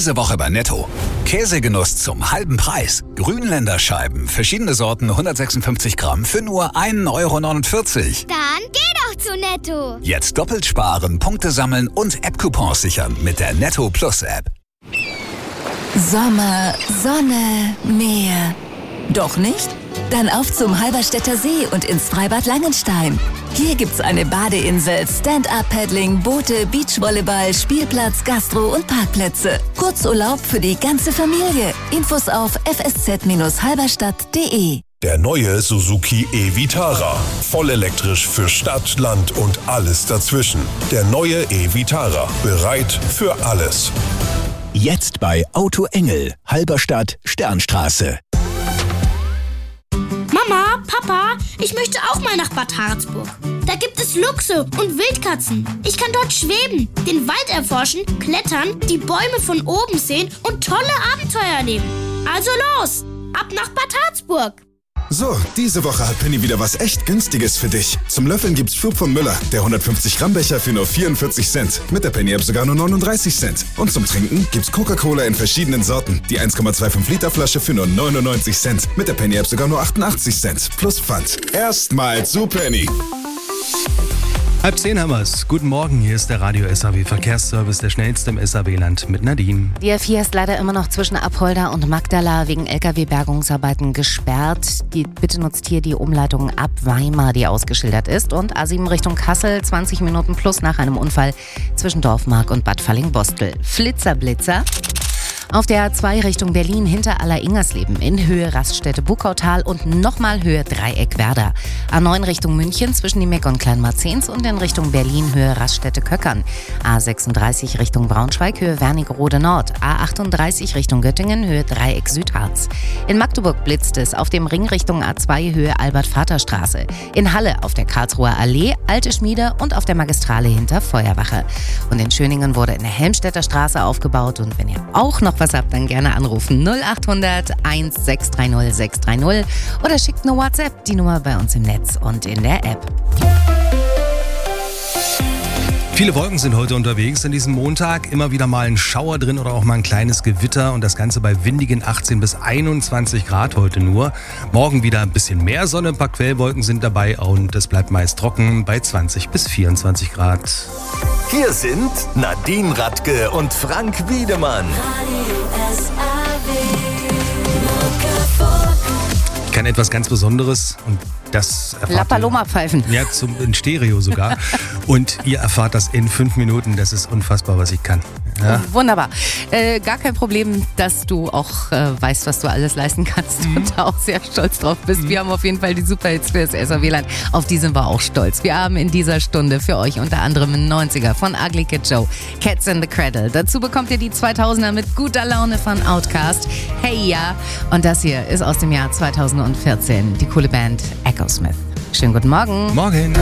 Diese Woche bei Netto. Käsegenuss zum halben Preis. Grünländer Scheiben, verschiedene Sorten, 156 Gramm für nur 1,49 €. Dann geh doch zu Netto. Jetzt doppelt sparen, Punkte sammeln und App-Coupons sichern mit der Netto Plus App. Sommer, Sonne, Meer. Doch nicht? Dann auf zum Halberstädter See und ins Freibad Langenstein. Hier gibt's eine Badeinsel, Stand-Up-Paddling, Boote, Beachvolleyball, Spielplatz, Gastro und Parkplätze. Kurzurlaub für die ganze Familie. Infos auf fsz-halberstadt.de. Der neue Suzuki e-Vitara. Voll elektrisch für Stadt, Land und alles dazwischen. Der neue e-Vitara. Bereit für alles. Jetzt bei Auto Engel, Halberstadt, Sternstraße. Mama, Papa, ich möchte auch mal nach Bad Harzburg. Da gibt es Luchse und Wildkatzen. Ich kann dort schweben, den Wald erforschen, klettern, die Bäume von oben sehen und tolle Abenteuer erleben. Also los, ab nach Bad Harzburg. So, diese Woche hat Penny wieder was echt Günstiges für dich. Zum Löffeln gibt's Flug von Müller, der 150 Gramm Becher für nur 44 Cent. Mit der Penny-App sogar nur 39 Cent. Und zum Trinken gibt's Coca-Cola in verschiedenen Sorten. Die 1,25 Liter Flasche für nur 99 Cent. Mit der Penny-App sogar nur 88 Cent. Plus Pfand. Erstmal zu Penny. 9:30 haben wir's. Guten Morgen, hier ist der Radio SAW Verkehrsservice, der schnellste im SAW-Land mit Nadine. Die A4 ist leider immer noch zwischen Apolda und Magdala wegen LKW-Bergungsarbeiten gesperrt. Bitte nutzt hier die Umleitung ab Weimar, die ausgeschildert ist. Und A7 Richtung Kassel, 20 Minuten plus nach einem Unfall zwischen Dorfmark und Bad Falling-Bostel. Flitzer-Blitzer. Auf der A2 Richtung Berlin hinter Aller-Ingersleben in Höhe Raststätte Buckautal und nochmal Höhe Dreieck Werder. A9 Richtung München zwischen Niemeck und Kleinmarzens und in Richtung Berlin Höhe Raststätte Köckern. A36 Richtung Braunschweig Höhe Wernigerode Nord. A38 Richtung Göttingen Höhe Dreieck Südharz. In Magdeburg blitzt es auf dem Ring Richtung A2 Höhe Albert-Vater-Straße. In Halle auf der Karlsruher Allee, Alte Schmiede und auf der Magistrale hinter Feuerwache. Und in Schöningen wurde in der Helmstedter Straße aufgebaut. Und wenn ihr auch noch was habt, dann gerne anrufen 0800 1630 630 oder schickt eine WhatsApp, die Nummer bei uns im Netz und in der App. Viele Wolken sind heute unterwegs an diesem Montag. Immer wieder mal ein Schauer drin oder auch mal ein kleines Gewitter. Und das Ganze bei windigen 18 bis 21 Grad heute nur. Morgen wieder ein bisschen mehr Sonne, ein paar Quellwolken sind dabei. Und es bleibt meist trocken bei 20 bis 24 Grad. Hier sind Nadine Radke und Frank Wiedemann. Ich kann etwas ganz Besonderes und das erfahrt La Paloma pfeifen. Ja, in Stereo sogar. Und ihr erfahrt das in 5 Minuten. Das ist unfassbar, was ich kann. Ja. Wunderbar. Gar kein Problem, dass du auch weißt, was du alles leisten kannst und da auch sehr stolz drauf bist. Wir haben auf jeden Fall die Superhits für das SAW-Land. Auf die sind wir auch stolz. Wir haben in dieser Stunde für euch unter anderem einen 90er von Ugly Kid Joe, Cats in the Cradle. Dazu bekommt ihr die 2000er mit guter Laune von Outkast. Hey ja. Und das hier ist aus dem Jahr 2014. Die coole Band Echosmith. Schönen guten Morgen. Morgen.